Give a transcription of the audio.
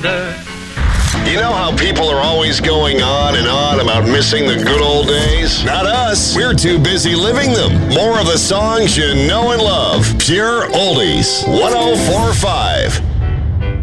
wonder. You know how people are always going on and on about missing the good old days? Not us. We're too busy living them. More of the songs you know and love. Pure Oldies. 1045.